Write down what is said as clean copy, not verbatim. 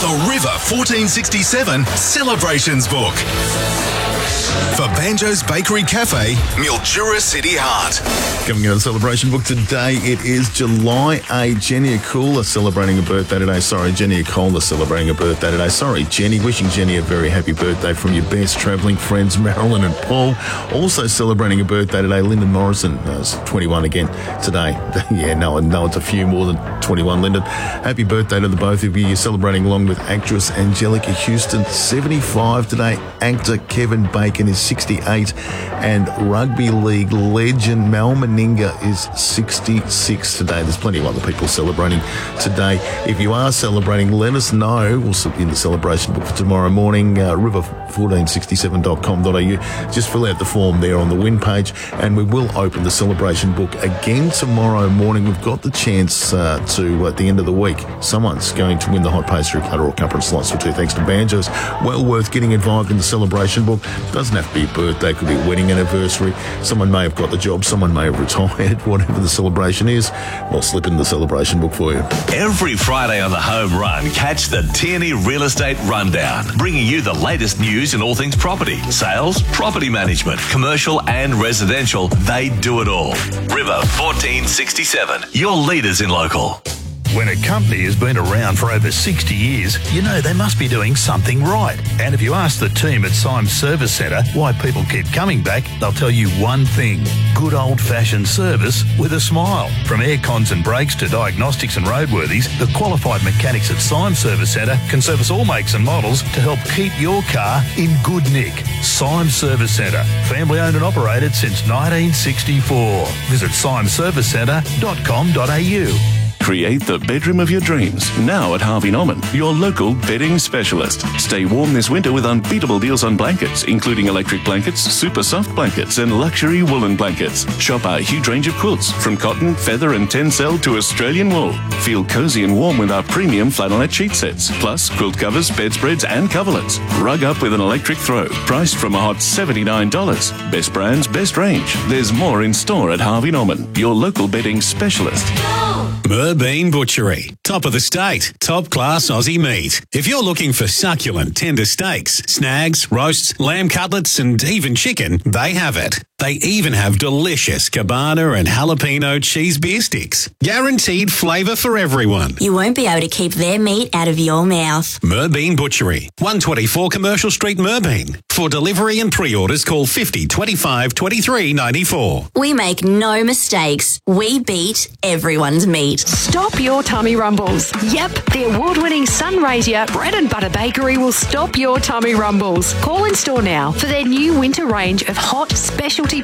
The River 1467 Celebrations Book. For Banjo's Bakery Cafe, Mildura City Heart. Coming into the celebration book today, it is July 8. Jenny Akula celebrating a birthday today. Jenny Acola celebrating a birthday today. Jenny. Wishing Jenny a very happy birthday from your best travelling friends, Marilyn and Paul. Also celebrating a birthday today, Lyndon Morrison. 21 again today. No, it's a few more than 21, Lyndon. Happy birthday to the both of you. You're celebrating along with actress Angelica Houston, 75 today. Actor Kevin Bacon is 68, and rugby league legend Mal Meninga is 66 today. There's plenty of other people celebrating today. If you are celebrating, let us know. We'll sit in the celebration book for tomorrow morning, river1467.com.au. Just fill out the form there on the win page, and we will open the celebration book again tomorrow morning. We've got the chance to, at the end of the week, someone's going to win the hot pastry cutter or cuppa and slice for two, thanks to Banjo's. Well worth getting involved in the celebration book. Doesn't have to be a birthday, could be a wedding anniversary. Someone may have got the job, someone may have retired, whatever the celebration is. We'll slip in the celebration book for you. Every Friday on the Home Run, catch the Tierney Real Estate Rundown, bringing you the latest news in all things property, sales, property management, commercial and residential. They do it all. River 1467, your leaders in local. When a company has been around for over 60 years, you know they must be doing something right. And if you ask the team at Symes Service Centre why people keep coming back, they'll tell you one thing: good old-fashioned service with a smile. From air cons and brakes to diagnostics and roadworthies, the qualified mechanics at Symes Service Centre can service all makes and models to help keep your car in good nick. Symes Service Centre, family owned and operated since 1964. Visit symesservicecentre.com.au. Create the bedroom of your dreams now at Harvey Norman, your local bedding specialist. Stay warm this winter with unbeatable deals on blankets, including electric blankets, super soft blankets, and luxury woolen blankets. Shop our huge range of quilts, from cotton, feather, and tencel to Australian wool. Feel cozy and warm with our premium flannelette sheet sets, plus quilt covers, bedspreads, and coverlets. Rug up with an electric throw, priced from a hot $79. Best brands, best range. There's more in store at Harvey Norman, your local bedding specialist. Merbean Butchery. Top of the state. Top class Aussie meat. If you're looking for succulent, tender steaks, snags, roasts, lamb cutlets, and even chicken, they have it. They even have delicious cabana and jalapeno cheese beer sticks. Guaranteed flavour for everyone. You won't be able to keep their meat out of your mouth. Merbean Butchery. 124 Commercial Street, Merbean. For delivery and pre-orders, call 50 25 23 94. We make no mistakes. We beat everyone's meat. Stop your tummy rumbles. Yep, the award-winning Sunraysia Bread and Butter Bakery will stop your tummy rumbles. Call in store now for their new winter range of hot specialty